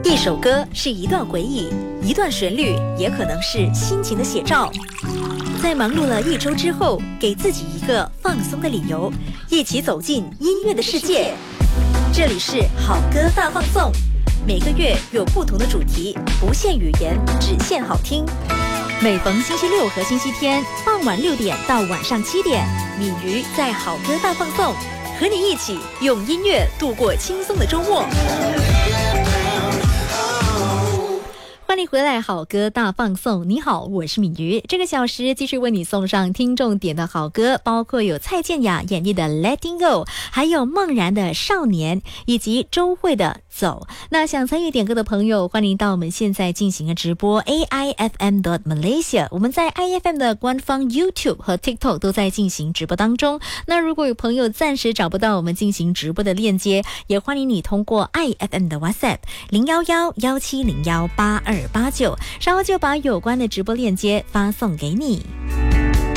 一首歌是一段回忆，一段旋律也可能是心情的写照。在忙碌了一周之后，给自己一个放松的理由，一起走进音乐的世界。这里是好歌大放送，每个月有不同的主题，不限语言，只限好听。每逢星期六和星期天傍晚6点到晚上7点，敏瑜在好歌大放送，和你一起用音乐度过轻松的周末。欢迎回来，好歌大放送。你好，我是敏瑜。这个小时继续为你送上听众点的好歌，包括有蔡健雅演绎的 Letting Go， 还有梦然的少年，以及周蕙的走。那想参与点歌的朋友，欢迎到我们现在进行的直播 AIFM.Malaysia， 我们在 IFM 的官方 YouTube 和 TikTok 都在进行直播当中。那如果有朋友暂时找不到我们进行直播的链接，也欢迎你通过 IFM 的 WhatsApp 011-1701-8289，稍后就把有关的直播链接发送给你。